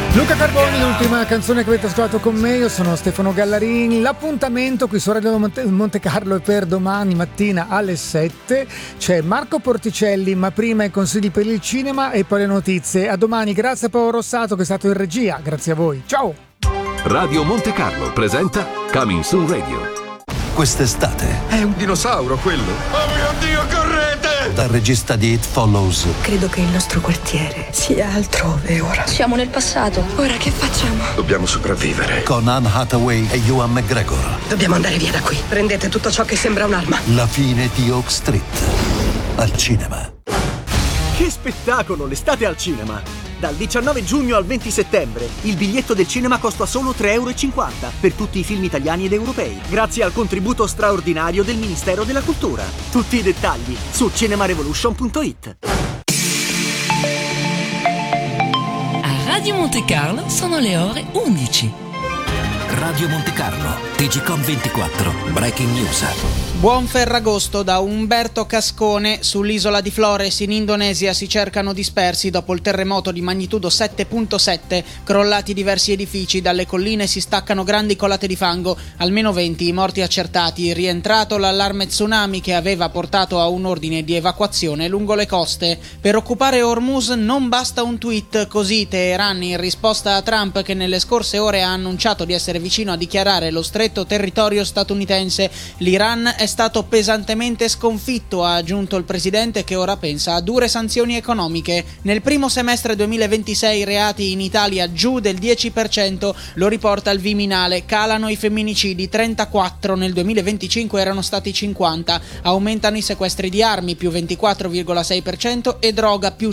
Luca Carboni, l'ultima canzone che avete ascoltato con me. Io sono Stefano Gallarini. L'appuntamento qui su Radio Monte Carlo è per domani mattina alle 7. C'è Marco Porticelli, ma prima i consigli per il cinema e poi le notizie. A domani, grazie a Paolo Rossato che è stato in regia. Grazie a voi, ciao. Radio Monte Carlo presenta Coming Soon Radio. Quest'estate è un dinosauro quello. Oh mio Dio, correte! Dal regista di It Follows. Credo che il nostro quartiere sia altrove ora. Siamo nel passato. Ora che facciamo? Dobbiamo sopravvivere. Con Anne Hathaway e Ewan McGregor. Dobbiamo andare via da qui. Prendete tutto ciò che sembra un'arma. La fine di Oak Street. Al cinema. Che spettacolo, l'estate al cinema! Dal 19 giugno al 20 settembre il biglietto del cinema costa solo €3,50 per tutti i film italiani ed europei, grazie al contributo straordinario del Ministero della Cultura. Tutti i dettagli su cinemarevolution.it. A Radio Monte Carlo sono le ore 11. Radio Monte Carlo, TGcom 24, Breaking News. Buon Ferragosto da Umberto Cascone. Sull'isola di Flores in Indonesia si cercano dispersi dopo il terremoto di magnitudo 7.7. Crollati diversi edifici, dalle colline si staccano grandi colate di fango, almeno 20 i morti accertati. Rientrato l'allarme tsunami che aveva portato a un ordine di evacuazione lungo le coste. Per occupare Hormuz non basta un tweet, così Teheran, in risposta a Trump che nelle scorse ore ha annunciato di essere vicino a dichiarare lo stretto territorio statunitense. L'Iran è stato pesantemente sconfitto, ha aggiunto il presidente, che ora pensa a dure sanzioni economiche. Nel primo semestre 2026 i reati in Italia giù del 10%, lo riporta il Viminale. Calano i femminicidi, 34 nel 2025 erano stati 50, aumentano i sequestri di armi più 24,6% e droga più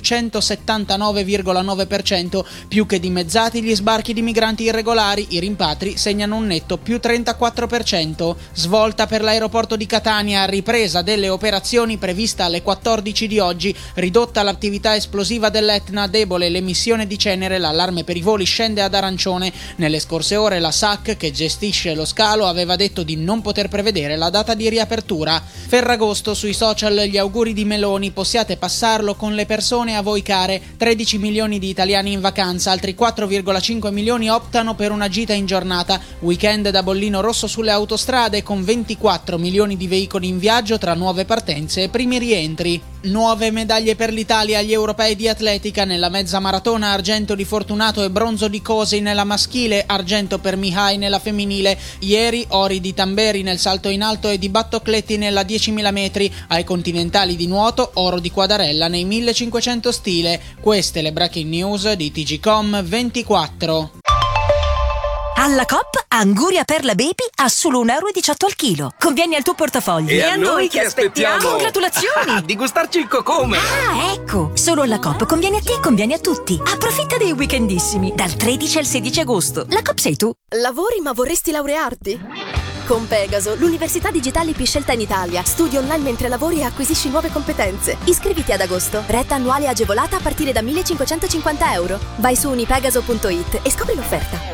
179,9%, più che dimezzati gli sbarchi di migranti irregolari, i rimpatri segnano un netto più 34%. Svolta per l'aeroporto di Catania, ripresa delle operazioni prevista alle 14 di oggi, ridotta l'attività esplosiva dell'Etna, debole l'emissione di cenere, l'allarme per i voli scende ad arancione. Nelle scorse ore la SAC, che gestisce lo scalo, aveva detto di non poter prevedere la data di riapertura. Ferragosto, sui social gli auguri di Meloni, possiate passarlo con le persone a voi care. 13 milioni di italiani in vacanza, altri 4,5 milioni optano per una gita in giornata. Weekend da bollino rosso sulle autostrade con 24 milioni di veicoli in viaggio tra nuove partenze e primi rientri. Nuove medaglie per l'Italia agli europei di atletica. Nella mezza maratona argento di Fortunato e bronzo di Cosi nella maschile, argento per Mihai nella femminile. Ieri ori di Tamberi nel salto in alto e di Battocletti nella 10.000 metri. Ai continentali di nuoto oro di Quadarella nei 1500 stile. Queste le breaking news di TGcom 24. Alla Coop, Anguria Perla Baby a solo €1,18 al chilo. Conviene al tuo portafoglio. E a noi che aspettiamo? Congratulazioni! Di gustarci il cocome! Ah, ecco! Solo alla Coop conviene a te e conviene a tutti. Approfitta dei weekendissimi, dal 13 al 16 agosto. La Coop sei tu. Lavori ma vorresti laurearti? Con Pegaso, l'università digitale più scelta in Italia. Studi online mentre lavori e acquisisci nuove competenze. Iscriviti ad agosto. Retta annuale agevolata a partire da €1.550. Vai su unipegaso.it e scopri l'offerta.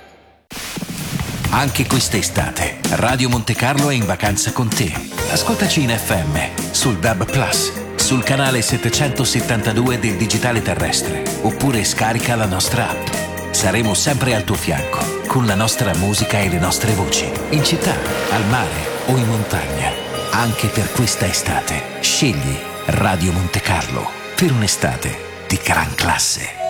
Anche quest'estate, Radio Monte Carlo è in vacanza con te. Ascoltaci in FM, sul DAB+, sul canale 772 del digitale terrestre, oppure scarica la nostra app. Saremo sempre al tuo fianco, con la nostra musica e le nostre voci, in città, al mare o in montagna. Anche per questa estate, scegli Radio Monte Carlo per un'estate di gran classe.